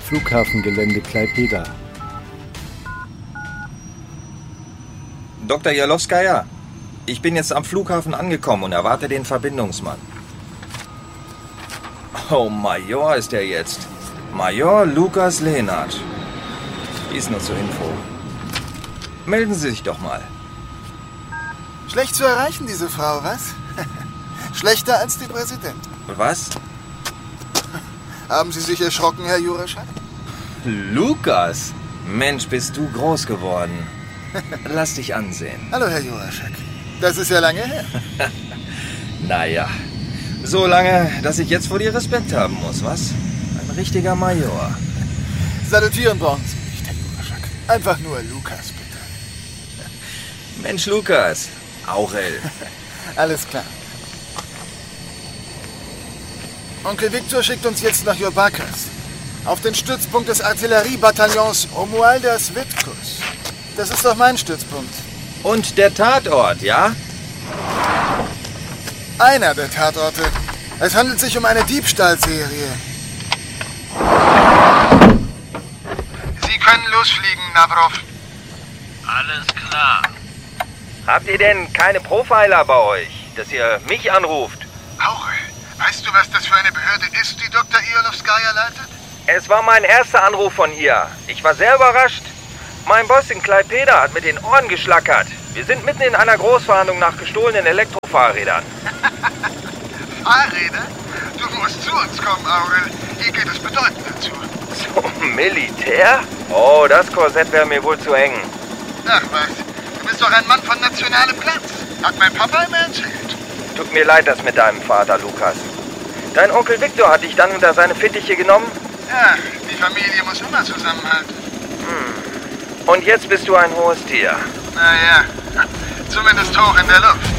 Flughafengelände Klaipėda. Dr. Jarlowskaja, ich bin jetzt am Flughafen angekommen und erwarte den Verbindungsmann. Oh, Major ist er jetzt. Major Lukas Lenart. Dies nur zur Info. Melden Sie sich doch mal. Schlecht zu erreichen, diese Frau, was? Schlechter als die Präsidentin. Was? Haben Sie sich erschrocken, Herr Juraschak? Lukas? Mensch, bist du groß geworden. Lass dich ansehen. Hallo, Herr Juraschak. Das ist ja lange her. Naja, so lange, dass ich jetzt vor dir Respekt haben muss, was? Ein richtiger Major. Salutieren brauchen Sie nicht, Herr Juraschak. Einfach nur Lukas, bitte. Mensch, Lukas. Aurel. Alles klar. Onkel Viktor schickt uns jetzt nach Jurbarkas. Auf den Stützpunkt des Artilleriebataillons Romualdas Vitkus. Das ist doch mein Stützpunkt. Und der Tatort, ja? Einer der Tatorte. Es handelt sich um eine Diebstahlserie. Sie können losfliegen, Navrov. Alles klar. Habt ihr denn keine Profiler bei euch, dass ihr mich anruft? Aurel, weißt du, was das für eine Behörde ist, die Dr. Jarlowskaja leitet? Es war mein erster Anruf von ihr. Ich war sehr überrascht. Mein Boss in Klaipėda hat mit den Ohren geschlackert. Wir sind mitten in einer Großverhandlung nach gestohlenen Elektrofahrrädern. Fahrräder? Du musst zu uns kommen, Aurel. Hier geht es bedeutender zu. Zum Militär? Oh, das Korsett wäre mir wohl zu eng. Ach was, du bist doch ein Mann von nationalem Glanz. Hat mein Papa immer erzählt. Tut mir leid, das mit deinem Vater, Lukas. Dein Onkel Viktor hat dich dann unter seine Fittiche genommen? Ja, die Familie muss immer zusammenhalten. Und jetzt bist du ein hohes Tier. Naja, zumindest hoch in der Luft.